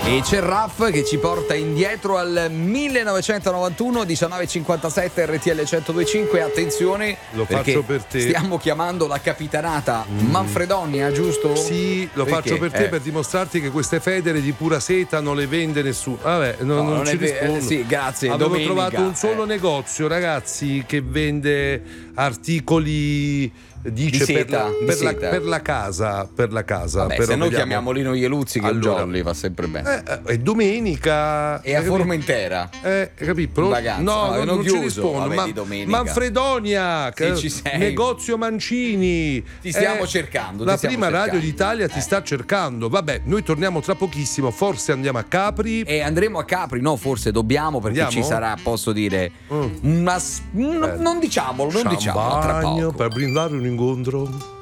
E c'è Raff che ci porta indietro al 1991, 19:57 RTL 102.5. Attenzione, lo faccio per te. Stiamo chiamando la capitanata Manfredonia, giusto? Sì, lo Perché? faccio per te per dimostrarti che queste federe di pura seta non le vende nessuno. Vabbè, non ci rispondo. Sì, grazie. Avevo domenica, trovato un solo negozio, ragazzi, che vende articoli. Dice di seta, per la casa. Vabbè, però se noi vediamo. chiamiamo Lino Ieluzzi, che Allora, è un jolly, va sempre bene. È domenica. E a Formentera. Capito? Vacanza. No, non ci rispondo. Vabbè, di domenica. Manfredonia, Sì, ci sei. negozio Mancini. Ti stiamo cercando. La prima radio d'Italia ti sta cercando. Vabbè, noi torniamo tra pochissimo. Forse andiamo a Capri. E andremo a Capri, no? Forse dobbiamo, perché Andiamo? ci sarà, posso dire, non diciamolo, non diciamolo tra Champagne poco. per brindare un incontro.